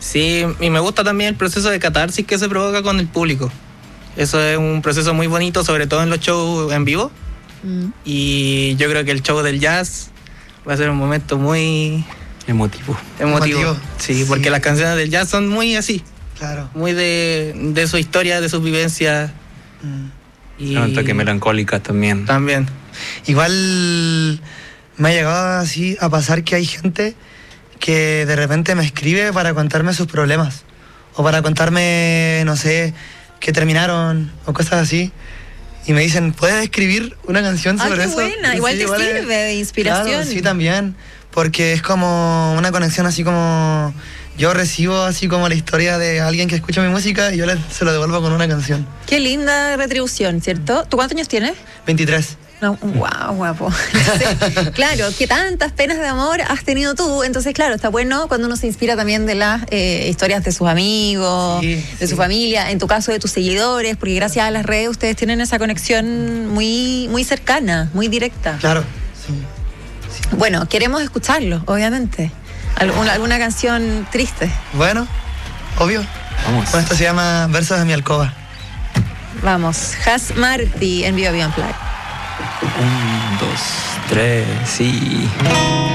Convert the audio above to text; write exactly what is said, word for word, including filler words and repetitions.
Sí, y me gusta también el proceso de catarsis que se provoca con el público. Eso es un proceso muy bonito, sobre todo en los shows en vivo. Mm. Y yo creo que el show del jazz va a ser un momento muy... Emotivo. Emotivo. Emotivo. Sí, sí, porque las canciones del jazz son muy así. Claro. Muy de, de su historia, de sus vivencias. Mm. Y un toque melancólicas también. También. Igual me ha llegado así a pasar que hay gente que de repente me escribe para contarme sus problemas. O para contarme, no sé, que terminaron o cosas así. Y me dicen, ¿puedes escribir una canción sobre ah, qué eso? buena, igual sí, te igual sirve de inspiración. Claro, sí, también. Porque es como una conexión así como... Yo recibo así como la historia de alguien que escucha mi música y yo le, se lo devuelvo con una canción. Qué linda retribución, ¿cierto? ¿Tú cuántos años tienes? veintitrés. No, wow, guapo. Entonces, claro, que tantas penas de amor has tenido tú. Entonces, claro, está bueno cuando uno se inspira también de las eh, historias de sus amigos, sí, de sí. su familia, en tu caso de tus seguidores, porque gracias a las redes ustedes tienen esa conexión muy, muy cercana, muy directa. Claro, sí. sí. Bueno, queremos escucharlo, obviamente. ¿Alguna, alguna canción triste? Bueno, obvio. Vamos. Bueno, esto se llama Versos de mi alcoba. Vamos, Has Marty en Viva Viva Unplugged. Un, dos, tres, sí.